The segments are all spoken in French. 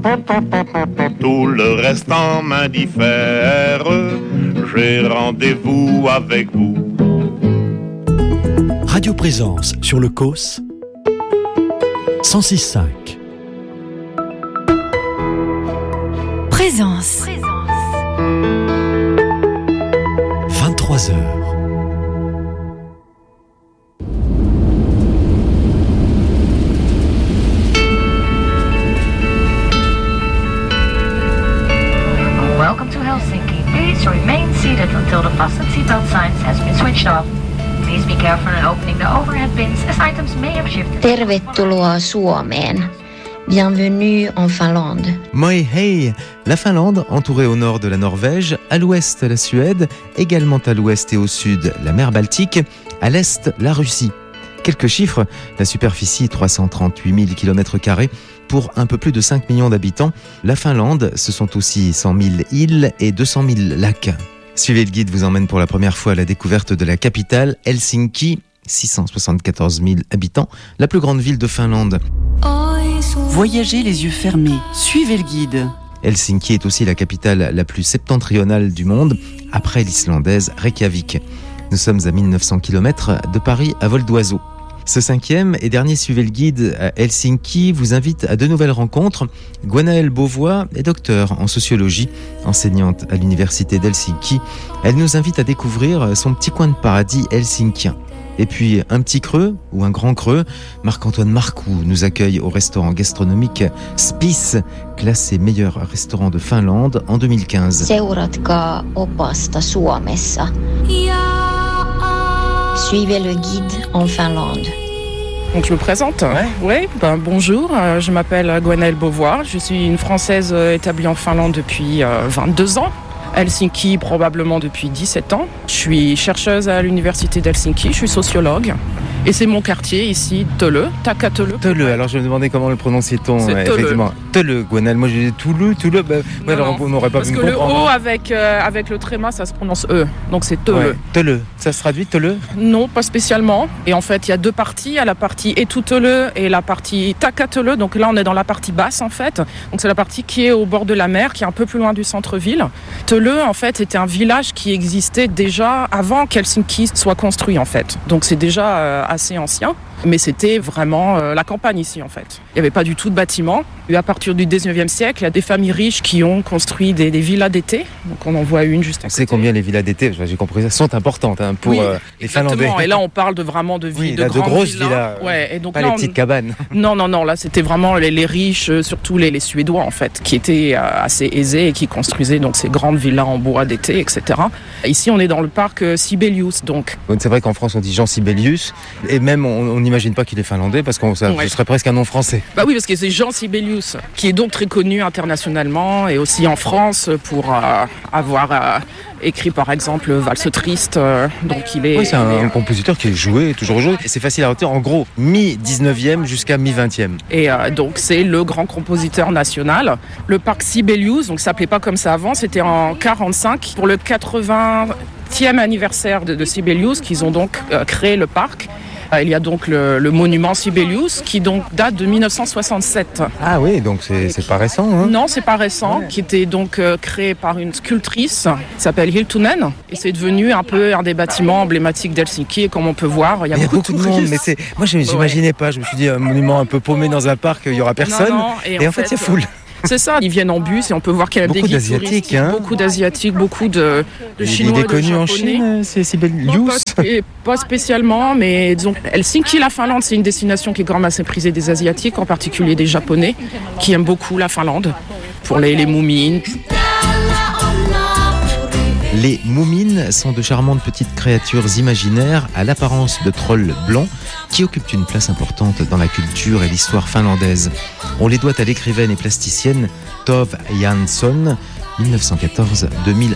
Tout le reste en m'indiffère, j'ai rendez-vous avec vous. Radio Présence sur le COS 106.5. Présence. 23h. Welcome to Helsinki. Please remain seated until the fasten seatbelt signs has been switched off. Please be careful in opening the overhead bins as items may have shifted. Tervetuloa Suomeen. Bienvenue en Finlande. Moi hei, la Finlande, entourée au nord de la Norvège, à l'ouest la Suède, également à l'ouest et au sud la mer Baltique, à l'est la Russie. Quelques chiffres, la superficie 338 000 km² pour un peu plus de 5 millions d'habitants. La Finlande, ce sont aussi 100 000 îles et 200 000 lacs. Suivez le guide vous emmène pour la première fois à la découverte de la capitale, Helsinki, 674 000 habitants, la plus grande ville de Finlande. Voyagez les yeux fermés, suivez le guide. Helsinki est aussi la capitale la plus septentrionale du monde, après l'islandaise Reykjavik. Nous sommes à 1900 km de Paris à vol d'oiseau. Ce 5e et dernier Suivez le guide à Helsinki vous invite à de nouvelles rencontres. Gwenaëlle Beauvois est docteure en sociologie, enseignante à l'université d'Helsinki. Elle nous invite à découvrir son petit coin de paradis helsinkien. Et puis un petit creux ou un grand creux, Marc-Antoine Marcoux nous accueille au restaurant gastronomique Spice, classé meilleur restaurant de Finlande en 2015. Seuratkaa opasta Suomessa. Suivez le guide en Finlande. Donc je me présente. Bonjour, je m'appelle Gwenaëlle Beauvois. Je suis une Française établie en Finlande depuis 22 ans. Helsinki probablement depuis 17 ans. Je suis chercheuse à l'université d'Helsinki, je suis sociologue. Et c'est mon quartier ici, Töölö, Takatölö. Töölö, alors je me demandais comment le prononçait-on. C'est effectivement. Töölö, Gwenaëlle, moi j'ai dit Toulou. Alors on n'aurait pas pu me comprendre. Parce que le O avec le tréma, ça se prononce E, donc c'est Töölö. Ouais. Töölö, ça se traduit Töölö ? Non, pas spécialement. Et en fait, il y a deux parties, il y a la partie Etutölö et la partie Takatölö. Donc là, on est dans la partie basse en fait. Donc c'est la partie qui est au bord de la mer, qui est un peu plus loin du centre-ville. Töölö, en fait, était un village qui existait déjà avant qu'Helsinki soit construit en fait. Donc c'est déjà assez ancien, mais c'était vraiment la campagne ici en fait. Il n'y avait pas du tout de bâtiments. Et à partir du 19e siècle, il y a des familles riches qui ont construit des villas d'été. Donc on en voit une juste à côté. C'est combien les villas d'été ? J'ai compris, ça sont importantes pour les Finlandais. Et là on parle de vraiment de villes, de grosses villas. Ouais, et donc pas là, les petites cabanes. Non, là c'était vraiment les riches, surtout les Suédois en fait, qui étaient assez aisés et qui construisaient donc ces grandes villas en bois d'été, etc. Ici on est dans le parc Sibelius donc. C'est vrai qu'en France on dit Jean Sibelius et même on n'imagine pas qu'il est finlandais parce que ce serait presque un nom français. Bah oui, parce que c'est Jean Sibelius qui est donc très connu internationalement et aussi en France pour avoir écrit par exemple Valse triste. Donc il est. Oui, c'est un compositeur qui est toujours joué. Et c'est facile à retenir. En gros, mi-19e jusqu'à mi-20e. Et donc c'est le grand compositeur national. Le parc Sibelius, donc ça s'appelait pas comme ça avant, c'était en 1945 pour le 80e anniversaire de Sibelius qu'ils ont donc créé le parc. Il y a donc le monument Sibelius qui donc date de 1967. Ah oui, donc c'est pas récent. Hein. Non, c'est pas récent, qui était donc créé par une sculptrice qui s'appelle Hiltunen. Et c'est devenu un peu un des bâtiments emblématiques d'Helsinki. Et comme on peut voir, il y a beaucoup de monde. Mais moi, j'imaginais pas. Je me suis dit, un monument un peu paumé dans un parc, il y aura personne. Non, et en fait, il y a foule. C'est ça, ils viennent en bus et on peut voir qu'il y a beaucoup d'Asiatiques, beaucoup d'Asiatiques, beaucoup de Chinois, il est connu de en Japonais. Chine, c'est Sibelius. Pas spécialement, mais disons, Helsinki, la Finlande, c'est une destination qui est quand même assez prisée des Asiatiques, en particulier des Japonais, qui aiment beaucoup la Finlande pour les moumines. Les moumines sont de charmantes petites créatures imaginaires à l'apparence de trolls blancs qui occupent une place importante dans la culture et l'histoire finlandaise. On les doit à l'écrivaine et plasticienne Tove Jansson, 1914-2001.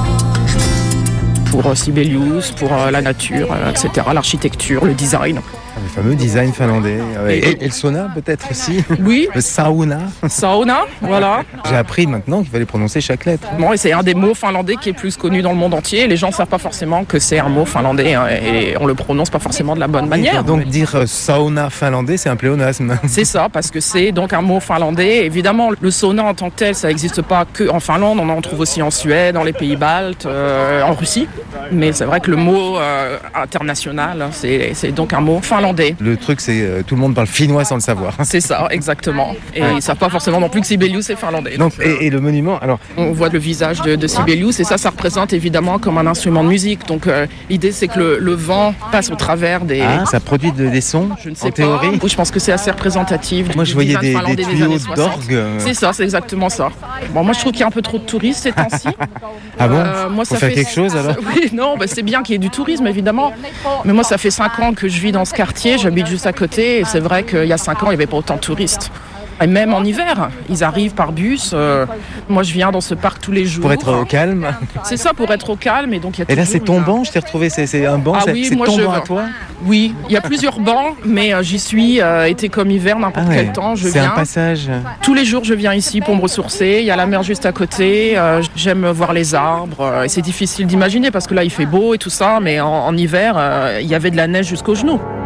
Pour Sibelius, pour la nature, etc., l'architecture, le design. Le fameux design finlandais. Et le sauna peut-être aussi. Oui. Le sauna. Sauna, voilà. J'ai appris maintenant qu'il fallait prononcer chaque lettre. Bon, et c'est un des mots finlandais qui est plus connu dans le monde entier. Les gens ne savent pas forcément que c'est un mot finlandais hein, et on le prononce pas forcément de la bonne manière. Donc dire sauna finlandais, c'est un pléonasme. C'est ça, parce que c'est donc un mot finlandais. Évidemment, le sauna en tant que tel, ça n'existe pas que en Finlande. On en trouve aussi en Suède, dans les pays baltes, en Russie. Mais c'est vrai que le mot international, c'est donc un mot finlandais. Le truc, c'est tout le monde parle finnois sans le savoir. C'est ça, exactement. Et ils ne savent pas forcément non plus que Sibelius est finlandais. Donc, et le monument, alors... On voit le visage de Sibelius et ça représente évidemment comme un instrument de musique. Donc l'idée, c'est que le vent passe au travers des... Ah, ça produit des sons, je ne sais en théorie. Oui, je pense que c'est assez représentatif. Moi, je voyais des tuyaux d'orgue. C'est ça, c'est exactement ça. Bon, moi, je trouve qu'il y a un peu trop de touristes ces temps-ci. Ah bon moi, faut faire quelque chose alors? Oui, non, c'est bien qu'il y ait du tourisme évidemment. Mais moi, ça fait 5 ans que je vis dans ce quartier, j'habite juste à côté et c'est vrai qu'il y a 5 ans, il n'y avait pas autant de touristes. Et même en hiver, ils arrivent par bus. Moi, je viens dans ce parc tous les jours. Pour être au calme. C'est ça, pour être au calme. Et donc, il y a là, c'est ton banc, je t'ai retrouvé, c'est un banc, c'est ton banc à toi? Oui, il y a plusieurs bancs, mais j'y suis été comme hiver, n'importe quel temps. C'est un passage. Tous les jours, je viens ici pour me ressourcer. Il y a la mer juste à côté. J'aime voir les arbres. Et c'est difficile d'imaginer parce que là, il fait beau et tout ça. Mais en hiver, il y avait de la neige jusqu'aux genoux.